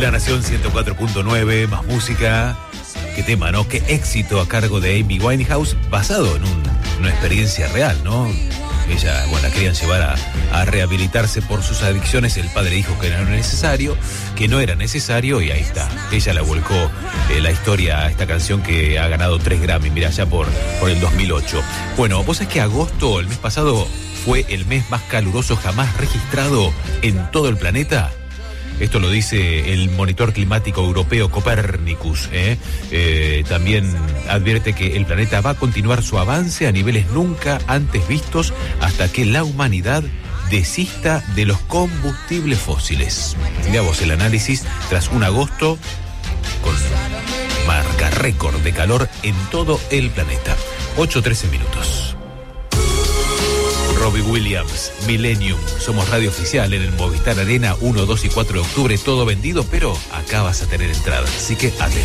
La Nación 104.9, más música. Qué tema, ¿no? Qué éxito a cargo de Amy Winehouse, basado en una experiencia real, ¿no? Ella, bueno, la querían llevar a rehabilitarse por sus adicciones. El padre dijo que no era necesario, y ahí está. Ella la volcó la historia a esta canción que ha ganado 3 Grammy, mira, ya por el 2008. Bueno, vos sabés que agosto, el mes pasado, fue el mes más caluroso jamás registrado en todo el planeta. Esto lo dice el monitor climático europeo Copernicus. También advierte que el planeta va a continuar su avance a niveles nunca antes vistos hasta que la humanidad desista de los combustibles fósiles. Mirá vos el análisis tras un agosto con marca récord de calor en todo el planeta. 8:13 minutos. Robbie Williams, Millennium. Somos radio oficial en el Movistar Arena 1, 2 y 4 de octubre. Todo vendido, pero acá vas a tener entradas. Así que atento.